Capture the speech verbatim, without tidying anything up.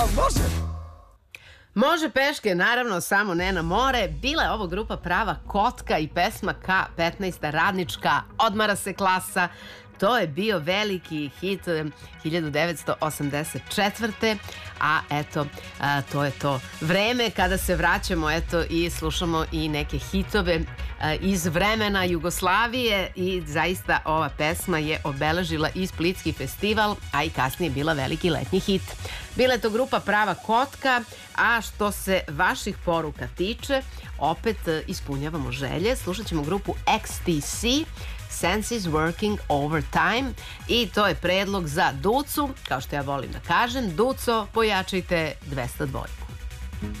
Može. Može peške, naravno, samo ne na more. Bila je ovo grupa Prava kotka i pesma K petnaest radnička, odmara se klasa. To je bio veliki hit hiljadu devetsto osamdeset četvrte. A eto, a, to je to vreme kada se vraćamo eto i slušamo i neke hitove a, iz vremena Jugoslavije i zaista ova pesma je obeležila i Splitski festival, a i kasnije bila veliki letnji hit. Bila je to grupa Prava kotka, a što se vaših poruka tiče, opet ispunjavamo želje. Slušat ćemo grupu X T C, Senses Working Overtime, i to je predlog za Ducu, kao što ja volim da kažem. Duco, pojačajte dvesta dva.